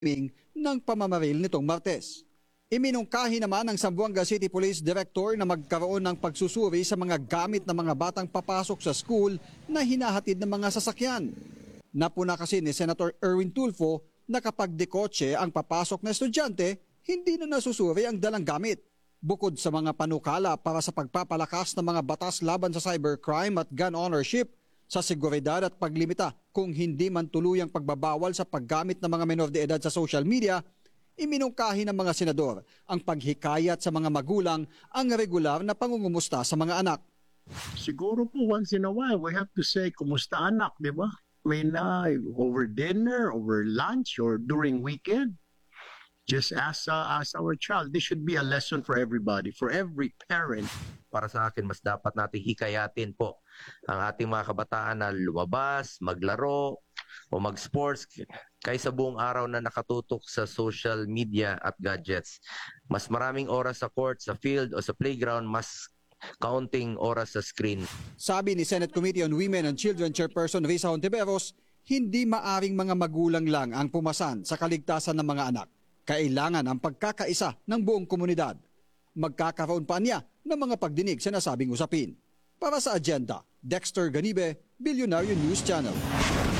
ng pamamaril nitong Martes. Iminungkahi naman ng Zamboanga City Police Director na magkaroon ng pagsusuri sa mga gamit ng mga batang papasok sa school na hinahatid ng mga sasakyan. Napuna kasi ni Senator Erwin Tulfo na kapag dekotse ang papasok na estudyante, hindi na nasusuri ang dalang gamit. Bukod sa mga panukala para sa pagpapalakas ng mga batas laban sa cybercrime at gun ownership, sa seguridad at paglimita kung hindi man tuluyang pagbabawal sa paggamit ng mga menor de edad sa social media, iminungkahi ng mga senador ang paghikayat sa mga magulang ang regular na pangungumusta sa mga anak. Siguro po once in a while, we have to say, kumusta anak, di ba? When over dinner, over lunch, or during weekend, just ask our child. This should be a lesson for everybody, for every parent. Para sa akin, mas dapat natin hikayatin po ang ating mga kabataan na lumabas, maglaro, o mag-sports kaysa buong araw na nakatutok sa social media at gadgets. Mas maraming oras sa court, sa field, o sa playground, mas kaunting oras sa screen. Sabi ni Senate Committee on Women and Children Chairperson Risa Hontiveros, hindi maaring mga magulang lang ang pumasan sa kaligtasan ng mga anak. Kailangan ang pagkakaisa ng buong komunidad. Magkakaroon pa niya ng mga pagdinig sa nasabing usapin. Para sa Agenda, Dexter Ganibe, Billionaire News Channel.